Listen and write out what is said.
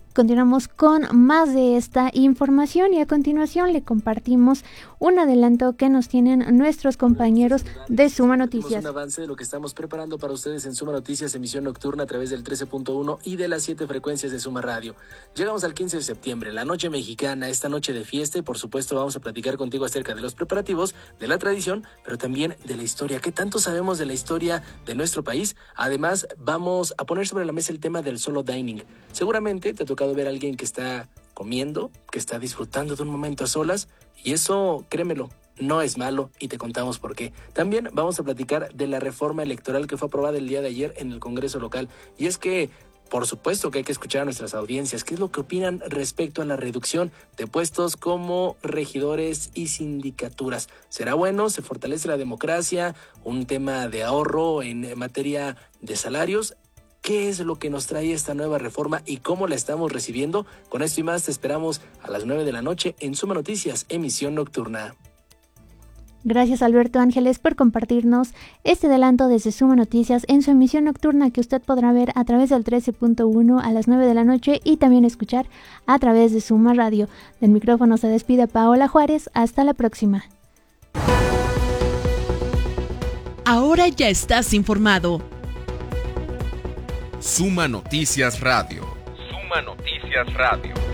Continuamos con más de esta información y a continuación le compartimos un adelanto que nos tienen nuestros compañeros de Suma Noticias. Un avance de lo que estamos preparando para ustedes en Suma Noticias, emisión nocturna a través del 13.1 y de las 7 frecuencias de Suma Radio. Llegamos al 15 de septiembre, la noche mexicana, esta noche de fiesta, y por supuesto vamos a platicar contigo acerca de los preparativos, de la tradición, pero también de la historia. ¿Qué tanto sabemos de la historia de nuestro país? Además, vamos a poner sobre la mesa el tema del solo dining. Seguramente te ha tocado ver a alguien que está comiendo, que está disfrutando de un momento a solas, y eso, créemelo, no es malo, y te contamos por qué. También vamos a platicar de la reforma electoral que fue aprobada el día de ayer en el Congreso local, y es que por supuesto que hay que escuchar a nuestras audiencias, qué es lo que opinan respecto a la reducción de puestos como regidores y sindicaturas. ¿Será bueno? ¿Se fortalece la democracia? ¿Un tema de ahorro en materia de salarios? ¿Qué es lo que nos trae esta nueva reforma y cómo la estamos recibiendo? Con esto y más te esperamos a las 9 de la noche en Suma Noticias, emisión nocturna. Gracias Alberto Ángeles por compartirnos este adelanto desde Suma Noticias en su emisión nocturna que usted podrá ver a través del 13.1 a las 9 de la noche y también escuchar a través de Suma Radio. Del micrófono se despide Paola Juárez, hasta la próxima. Ahora ya estás informado. Suma Noticias Radio. Suma Noticias Radio.